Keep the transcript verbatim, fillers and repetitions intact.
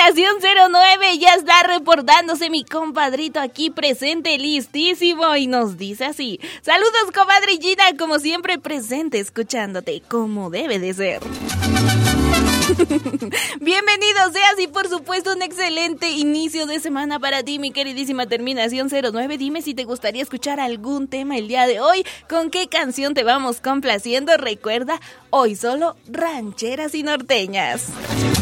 terminación cero nueve, ya está reportándose mi compadrito aquí presente, listísimo, y nos dice así: saludos, comadre Gina, como siempre presente, escuchándote como debe de ser. Bienvenido seas y por supuesto un excelente inicio de semana para ti, mi queridísima terminación cero nueve. Dime si te gustaría escuchar algún tema el día de hoy, con qué canción te vamos complaciendo. Recuerda, hoy solo rancheras y norteñas.